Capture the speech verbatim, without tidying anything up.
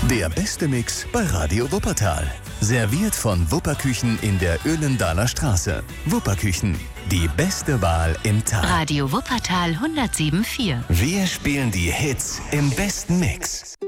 Der beste Mix bei Radio Wuppertal. Serviert von Wupperküchen in der Öhlendaler Straße. Wupperküchen, die beste Wahl im Tal. Radio Wuppertal hundertsieben Komma vier. Wir spielen die Hits im besten Mix.